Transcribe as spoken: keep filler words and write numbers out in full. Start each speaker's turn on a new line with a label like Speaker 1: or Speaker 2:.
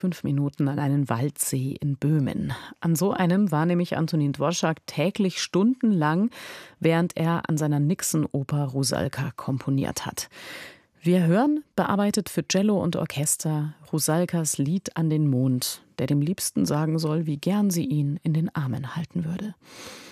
Speaker 1: Fünf Minuten an einen Waldsee in Böhmen. An so einem war nämlich Antonín Dvořák täglich stundenlang, während er an seiner Nixon-Oper Rusalka komponiert hat. Wir hören, bearbeitet für Cello und Orchester, Rusalkas Lied an den Mond, der dem Liebsten sagen soll, wie gern sie ihn in den Armen halten würde.